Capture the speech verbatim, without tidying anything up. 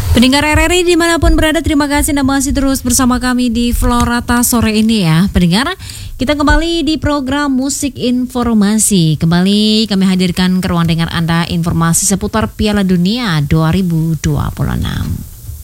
Pendengar R R I dimanapun berada, terima kasih Anda masih terus bersama kami di Florata sore ini ya. Pendengar, kita kembali di program Musik Informasi. Kembali kami hadirkan ke ruang dengar Anda informasi seputar Piala Dunia dua ribu dua puluh enam.